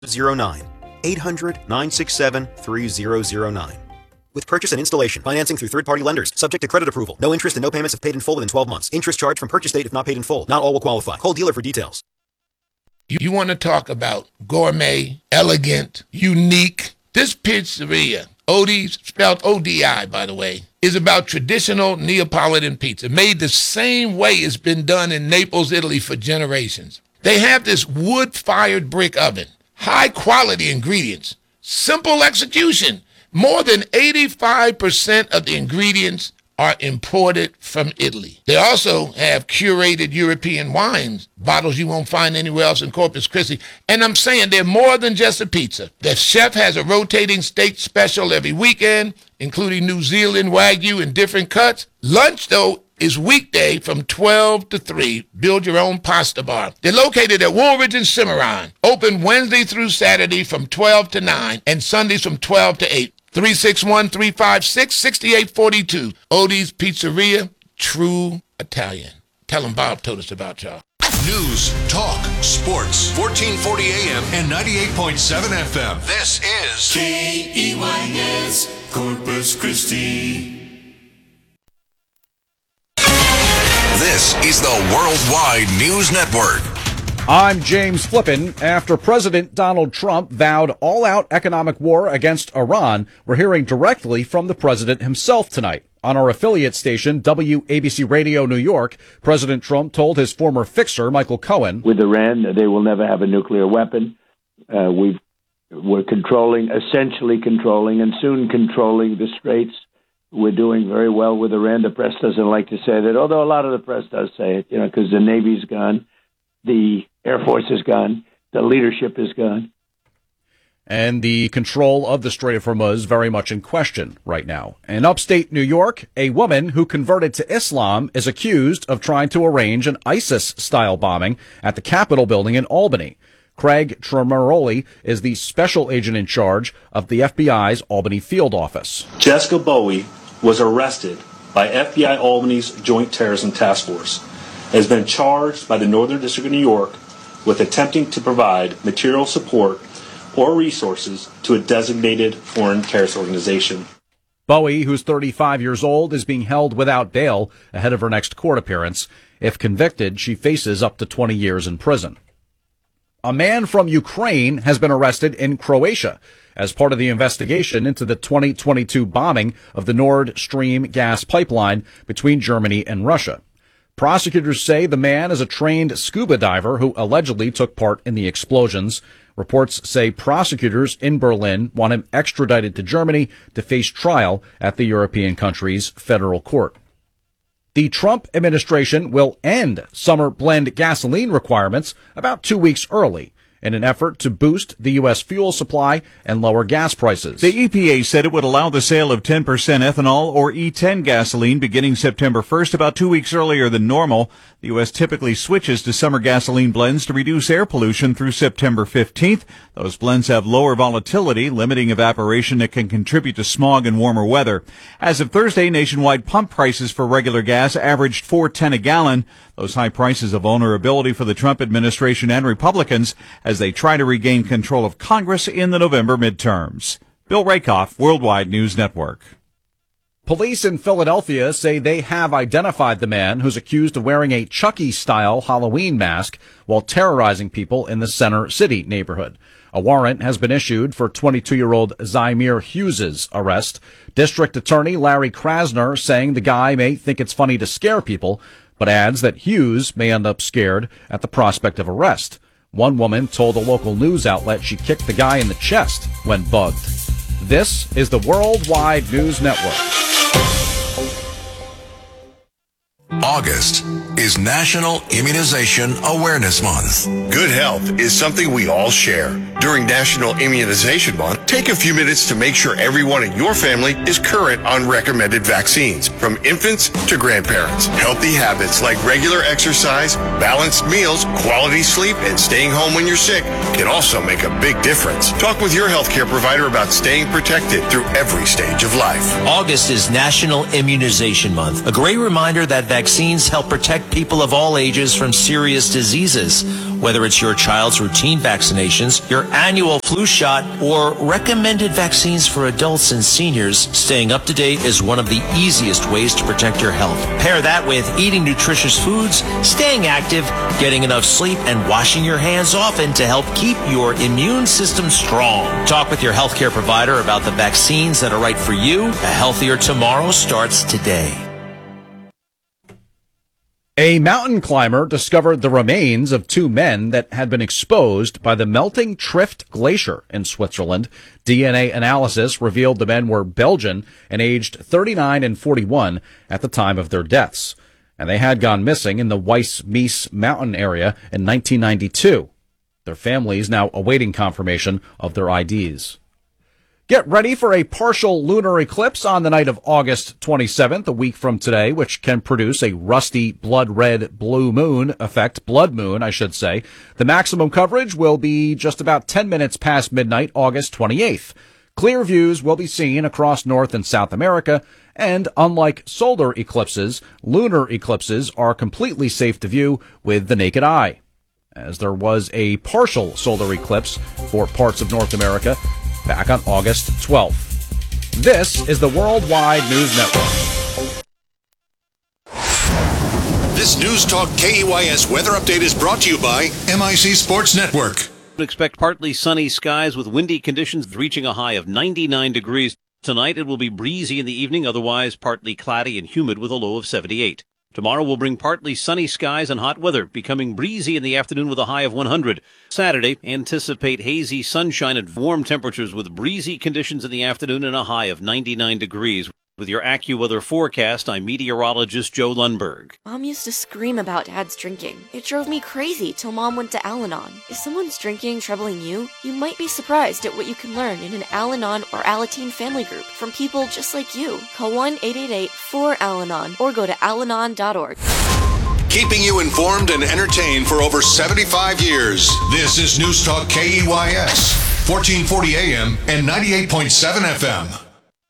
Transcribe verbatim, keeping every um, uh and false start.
zero nine. eight hundred, nine six seven, three zero zero nine. With purchase and installation, financing through third-party lenders, subject to credit approval. No interest and no payments if paid in full within twelve months. Interest charged from purchase date if not paid in full. Not all will qualify. Call dealer for details. You, you want to talk about gourmet, elegant, unique? This pizzeria, Odi's, spelled O D I, by the way, is about traditional Neapolitan pizza, made the same way it's been done in Naples, Italy for generations. They have this wood-fired brick oven, high-quality ingredients, simple execution. More than eighty-five percent of the ingredients are imported from Italy. They also have curated European wines, bottles you won't find anywhere else in Corpus Christi. And I'm saying they're more than just a pizza. The chef has a rotating steak special every weekend, including New Zealand Wagyu in different cuts. Lunch, though, is weekday from twelve to three. Build your own pasta bar. They're located at Woolridge and Cimarron. Open Wednesday through Saturday from twelve to nine and Sundays from twelve to eight. three six one, three five six, six eight four two. Odi's Pizzeria, true Italian. Tell them Bob told us about y'all. News, talk, sports, fourteen forty A M and ninety-eight point seven F M. This is K E Y S, Corpus Christi. This is the Worldwide News Network. I'm James Flippin. After President Donald Trump vowed all-out economic war against Iran, we're hearing directly from the president himself tonight. On our affiliate station, W A B C Radio New York, President Trump told his former fixer, Michael Cohen, with Iran, they will never have a nuclear weapon. Uh, we've, we're controlling, essentially controlling, and soon controlling the Straits. We're doing very well with Iran. The press doesn't like to say that, although a lot of the press does say it, you know, because the Navy's gone, the Air Force is gone, the leadership is gone. And the control of the Strait of Hormuz very much in question right now. In upstate New York, a woman who converted to Islam is accused of trying to arrange an ISIS-style bombing at the Capitol building in Albany. Craig Tremaroli is the special agent in charge of the F B I's Albany field office. Jessica Bowie was arrested by F B I Albany's Joint Terrorism Task Force and has been charged by the Northern District of New York with attempting to provide material support or resources to a designated foreign terrorist organization. Bowie, who's thirty-five years old, is being held without bail ahead of her next court appearance. If convicted, she faces up to twenty years in prison. A man from Ukraine has been arrested in Croatia as part of the investigation into the twenty twenty-two bombing of the Nord Stream gas pipeline between Germany and Russia. Prosecutors say the man is a trained scuba diver who allegedly took part in the explosions. Reports say prosecutors in Berlin want him extradited to Germany to face trial at the European country's federal court. The Trump administration will end summer blend gasoline requirements about two weeks early in an effort to boost the U S fuel supply and lower gas prices. The E P A said it would allow the sale of ten percent ethanol or E ten gasoline beginning September first, about two weeks earlier than normal. The U S typically switches to summer gasoline blends to reduce air pollution through September fifteenth. Those blends have lower volatility, limiting evaporation that can contribute to smog and warmer weather. As of Thursday, nationwide pump prices for regular gas averaged four ten a gallon. Those high prices a vulnerability for the Trump administration and Republicans as they try to regain control of Congress in the November midterms. Bill Rakoff, Worldwide News Network. Police in Philadelphia say they have identified the man who's accused of wearing a Chucky-style Halloween mask while terrorizing people in the Center City neighborhood. A warrant has been issued for twenty-two-year-old Zymir Hughes' arrest. District Attorney Larry Krasner saying the guy may think it's funny to scare people, but adds that Hughes may end up scared at the prospect of arrest. One woman told a local news outlet she kicked the guy in the chest when bugged. This is the Worldwide News Network. August is National Immunization Awareness Month. Good health is something we all share. During National Immunization Month, take a few minutes to make sure everyone in your family is current on recommended vaccines, from infants to grandparents. Healthy habits like regular exercise, balanced meals, quality sleep, and staying home when you're sick can also make a big difference. Talk with your healthcare provider about staying protected through every stage of life. August is National Immunization Month, a great reminder that vaccines help protect people of all ages from serious diseases. Whether it's your child's routine vaccinations, your annual flu shot, or recommended vaccines for adults and seniors, staying up to date is one of the easiest ways to protect your health. Pair that with eating nutritious foods, staying active, getting enough sleep, and washing your hands often to help keep your immune system strong. Talk with your healthcare provider about the vaccines that are right for you. A healthier tomorrow starts today. A mountain climber discovered the remains of two men that had been exposed by the melting Trift Glacier in Switzerland. D N A analysis revealed the men were Belgian and aged thirty-nine and forty-one at the time of their deaths, and they had gone missing in the Weiss Mies mountain area in nineteen ninety-two. Their families now awaiting confirmation of their I Ds. Get ready for a partial lunar eclipse on the night of August twenty-seventh, a week from today, which can produce a rusty blood red blue moon effect, blood moon, I should say. The maximum coverage will be just about ten minutes past midnight, August twenty-eighth. Clear views will be seen across North and South America, and unlike solar eclipses, lunar eclipses are completely safe to view with the naked eye, as there was a partial solar eclipse for parts of North America back on August twelfth. This is the Worldwide News Network. This News Talk K E Y S weather update is brought to you by M I C Sports Network. Expect partly sunny skies with windy conditions reaching a high of ninety-nine degrees. Tonight it will be breezy in the evening, otherwise partly cloudy and humid with a low of seventy-eight. Tomorrow will bring partly sunny skies and hot weather, becoming breezy in the afternoon with a high of one hundred. Saturday, anticipate hazy sunshine and warm temperatures with breezy conditions in the afternoon and a high of ninety-nine degrees. With your AccuWeather forecast, I'm meteorologist Joe Lundberg. Mom used to scream about Dad's drinking. It drove me crazy till Mom went to Al-Anon. If someone's drinking troubling you, you might be surprised at what you can learn in an Al-Anon or Alateen family group from people just like you. Call one eight eight eight four Al-Anon or go to al anon dot org. Keeping you informed and entertained for over seventy-five years. This is News Talk K E Y S, fourteen forty A M and ninety-eight point seven F M.